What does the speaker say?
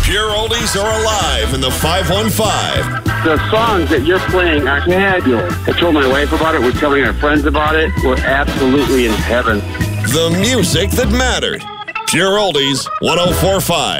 Pure Oldies are alive in the 515. The songs that you're playing are fabulous. I told my wife about it. We're telling our friends about it. We're absolutely in heaven. The music that mattered. Pure Oldies 104.5.